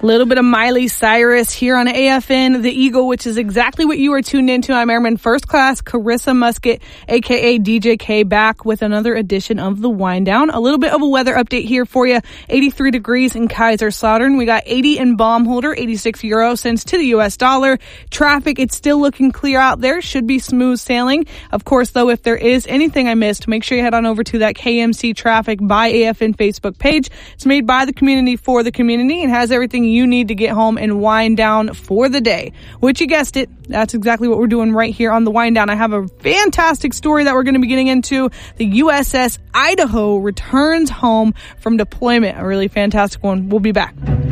A little bit of Miley Cyrus here on AFN The Eagle, which is exactly what you are tuned into. I'm Airman First Class Carissa Musket, a.k.a. DJ K, back with another edition of The Wind Down. A little bit of a weather update here for you. 83 degrees in Kaiserslautern. We got 80 in Baumholder, 86 euro cents to the U.S. dollar. Traffic, it's still looking clear out there. Should be smooth sailing. Of course, though, if there is anything I missed, make sure you head on over to that KMC Traffic by AFN Facebook page. It's made by the community for the community and has everything you need to get home and wind down for the day. Which, you guessed it, that's exactly what we're doing right here on the Wind Down. I have a fantastic story that we're going to be getting into. The USS Idaho returns home from deployment. A really fantastic one. We'll be back.